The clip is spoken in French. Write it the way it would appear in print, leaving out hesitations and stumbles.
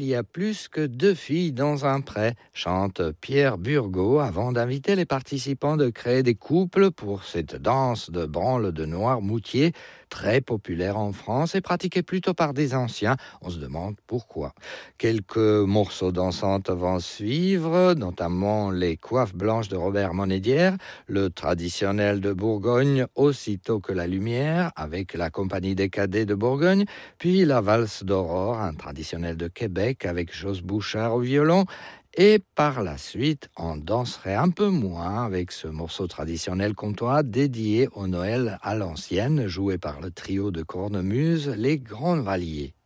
y a plus que 2 filles dans un pré, chante Pierre Burgot avant d'inviter les participants de créer des couples pour cette danse de branle de Noirmoutier, très populaire en France et pratiquée plutôt par des anciens. On se demande pourquoi. Quelques morceaux dansants vont suivre, notamment les coiffes blanches de Robert Monédière, le traditionnel de Bourgogne, Aussitôt que la lumière, avec la compagnie des cadets de Bourgogne, puis la valse d'Aurore, un traditionnel de Québec avec Jos Bouchard au violon. Et par la suite, on danserait un peu moins avec ce morceau traditionnel comtois dédié au Noël à l'ancienne, joué par le trio de cornemuse Les Grands Valliers.